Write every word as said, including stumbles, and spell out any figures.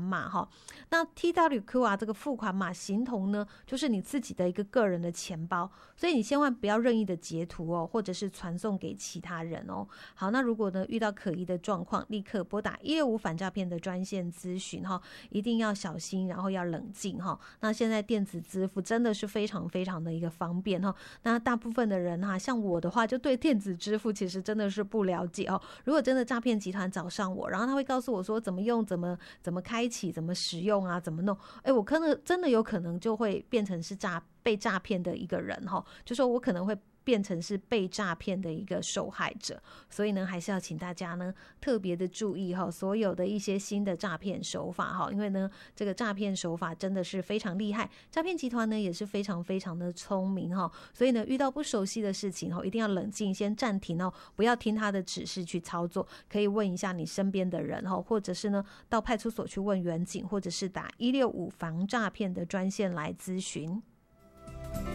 码哈。那 T W Q R 这个付款码形同呢，就是你自己的一个个人的钱包，所以你千万不要任意的截图哦，或者是传送给其他人哦。好，那如果呢遇到可疑的状况，立刻拨打一六五反诈骗的专线咨询哈，一定要小心，然后要冷静哈。那现在电子支付真的是非常非常的一个方便哈。那大部分的人哈，像我的话，就对电子支付其实真的是不了解哦。如果真的诈骗集团找上我，然后他会告诉我说怎么用、怎么怎么开启、怎么使用啊、怎么弄，哎，我可能真的有可能就会变成是诈被诈骗的一个人哈，就说我可能会变成是被诈骗的一个受害者，所以呢，还是要请大家呢特别的注意哈，所有的一些新的诈骗手法哈，因为呢，这个诈骗手法真的是非常厉害，诈骗集团呢也是非常非常的聪明哈，所以呢，遇到不熟悉的事情哈，一定要冷静，先暂停哦，不要听他的指示去操作，可以问一下你身边的人哈，或者是呢到派出所去问员警，或者是打一六五防诈骗的专线来咨询。